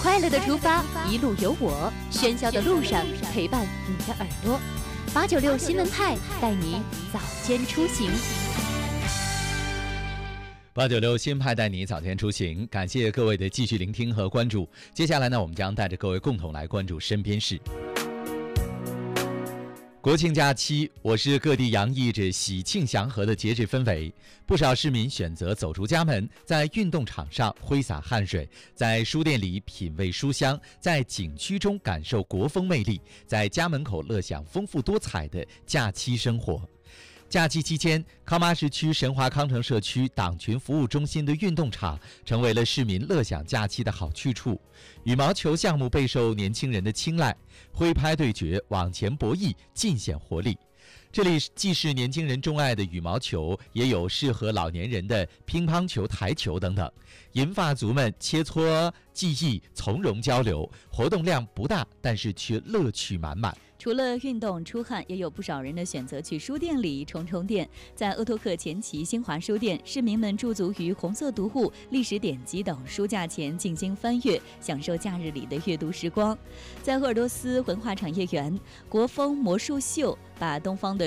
快乐的出发，一路有我，喧嚣的路上陪伴你的耳朵。896新闻派带你早间出行。 896新派带你早间出行，感谢各位的继续聆听和关注。接下来呢，我们将带着各位共同来关注身边事。国庆假期，我市各地洋溢着喜庆祥和的节日氛围，不少市民选择走出家门，在运动场上挥洒汗水，在书店里品味书香，在景区中感受国风魅力，在家门口乐享丰富多彩的假期生活。假期期间，康巴什区神华康城社区党群服务中心的运动场成为了市民乐享假期的好去处。羽毛球项目备受年轻人的青睐，挥拍对决、网前博弈尽显活力。这里既是年轻人钟爱的羽毛球，也有适合老年人的乒乓球、台球等等。银发族们切磋技艺，从容交流，活动量不大，但是却乐趣满满。 除了运动出汗，也有不少人的选择去书店里充电。在鄂托克前旗新华书店，市民们驻足于红色读物、历史典籍等书架前静心翻阅，享受假日里的阅读时光。在鄂尔多斯文化产业园，国风魔术秀把东方的